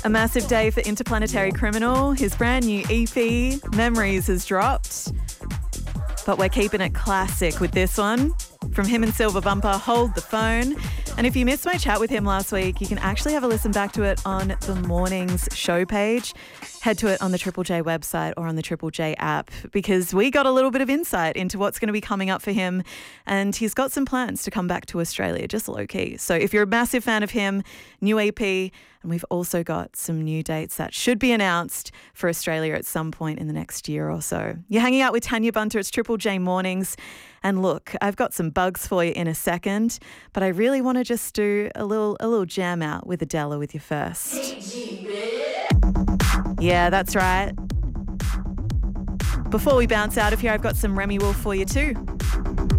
A massive day for Interplanetary Criminal. His brand new EP, Memories, has dropped. But we're keeping it classic with this one. From him and Silver Bumper, Hold the Phone. And if you missed my chat with him last week, you can actually have a listen back to it on the morning's show page. Head to it on the Triple J website or on the Triple J app, because we got a little bit of insight into what's going to be coming up for him, and he's got some plans to come back to Australia, just low-key. So if you're a massive fan of him, new EP, and we've also got some new dates that should be announced for Australia at some point in the next year or so. You're hanging out with Tanya Bunter. It's Triple J Mornings. And look, I've got some bugs for you in a second, but I really want to just do a little jam out with Adela with you first. Yeah, that's right. Before we bounce out of here, I've got some Remy Wolf for you too.